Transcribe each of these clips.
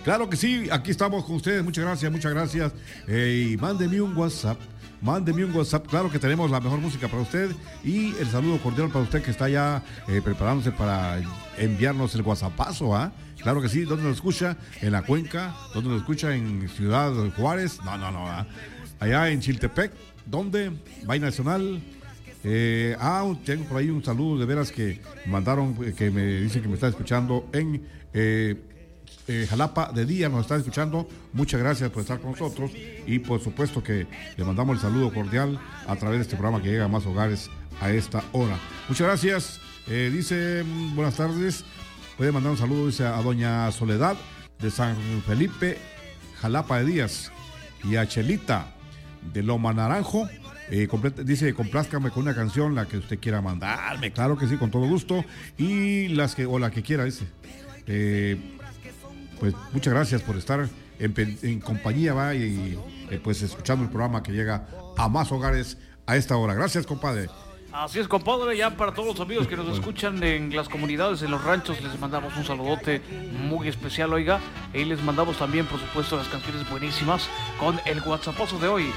Claro que sí, aquí estamos con ustedes. Muchas gracias. Y mándeme un WhatsApp. Claro que tenemos la mejor música para usted y el saludo cordial para usted que está ya preparándose para enviarnos el WhatsAppazo, ¿ah? Claro que sí. ¿Dónde nos escucha? En la Cuenca. ¿Dónde nos escucha? En Ciudad Juárez. No. Allá en Chiltepec. ¿Dónde? Vaina Nacional. Tengo por ahí un saludo de veras que me mandaron, que me dicen que me está escuchando en Jalapa de día, nos está escuchando. Muchas gracias por estar con nosotros y por supuesto que le mandamos el saludo cordial a través de este programa que llega a más hogares a esta hora. Muchas gracias. Dice, buenas tardes. Puede mandar un saludo, dice, a doña Soledad de San Felipe, Jalapa de Díaz, y a Chelita de Loma Naranjo. Dice, complázcame con una canción, la que usted quiera mandarme. Claro que sí, con todo gusto. Y la que quiera, dice. Pues muchas gracias por estar en compañía, va, y pues escuchando el programa que llega a más hogares a esta hora. Gracias, compadre. Así es, compadre, ya para todos los amigos que nos escuchan en las comunidades, en los ranchos, les mandamos un saludote muy especial, oiga, y les mandamos también, por supuesto, las canciones buenísimas con el WhatsAppazo de hoy.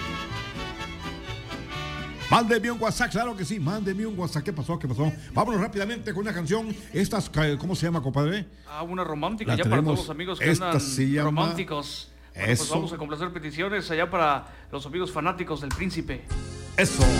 Mándeme un WhatsApp, claro que sí, mándeme un WhatsApp. ¿Qué pasó? Vámonos rápidamente con una canción. ¿Cómo se llama, compadre? Una romántica, ya para todos los amigos que andan románticos. Bueno, pues vamos a complacer peticiones allá para los amigos fanáticos del Príncipe. Eso.